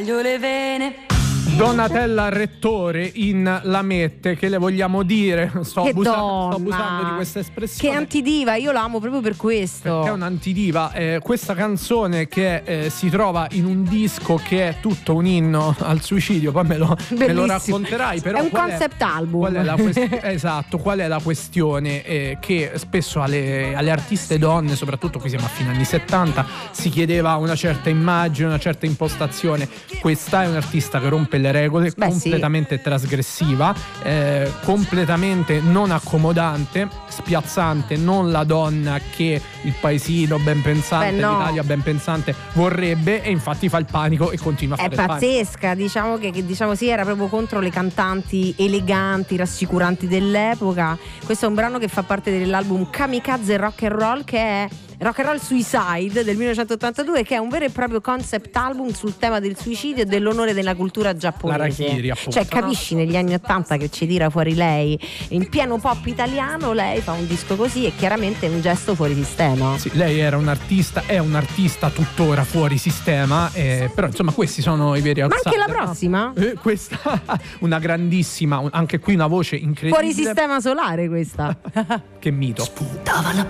Le vene. Donatella Rettore in Lamette, che le vogliamo dire? Sto abusando di questa espressione. Che antidiva, io l'amo proprio per questo. Perché è un'antidiva. Questa canzone che si trova in un disco che è tutto un inno al suicidio, poi me lo racconterai. Però è un concept album. Qual è esatto, qual è la questione? Che spesso alle artiste donne, soprattutto qui siamo a fine anni 70, si chiedeva una certa immagine, una certa impostazione. Questa è un'artista che rompe le regole, completamente trasgressiva, completamente non accomodante, spiazzante, non la donna che il paesino ben pensante, l'Italia ben pensante vorrebbe, e infatti fa il panico e continua a fare il panico. È pazzesca, diciamo che sì, era proprio contro le cantanti eleganti, rassicuranti dell'epoca. Questo è un brano che fa parte dell'album Kamikaze Rock and Roll, che è Rock and Roll Suicide del 1982, che è un vero e proprio concept album sul tema del suicidio e dell'onore della cultura giapponese. L'Harakiri, appunto. Cioè, capisci, negli anni 80 che ci tira fuori lei, in pieno pop italiano, lei fa un disco così e chiaramente è un gesto fuori sistema. Sì, lei è un'artista tuttora fuori sistema, però insomma questi sono i veri outsider. Ma anche la prossima? Questa, una grandissima, anche qui una voce incredibile. Fuori sistema solare questa. Che mito. Spuntava la